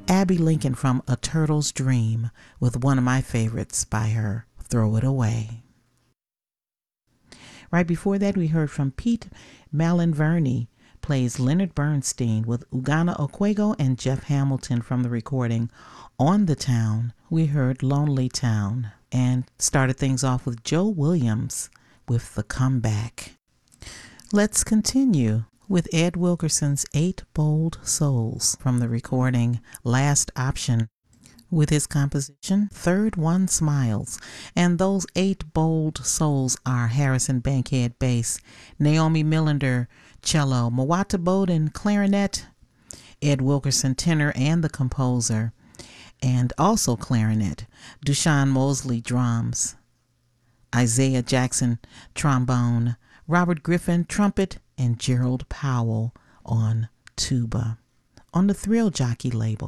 Abby Lincoln from A Turtle's Dream with one of my favorites by her, Throw It Away. Right before that, we heard from Pete Malinverni, plays Leonard Bernstein with Ugana Okwego and Jeff Hamilton from the recording On the Town. We heard Lonely Town and started things off with Joe Williams with The Comeback. Let's continue with Ed Wilkerson's 8 Bold Souls from the recording Last Option with his composition Third One Smiles. And those 8 bold souls are Harrison Bankhead bass, Naomi Millender cello, Mawata Bowden clarinet, Ed Wilkerson tenor and the composer, and also clarinet, Dushan Mosley drums, Isaiah Jackson trombone, Robert Griffin trumpet, and Gerald Powell on tuba on the Thrill Jockey label.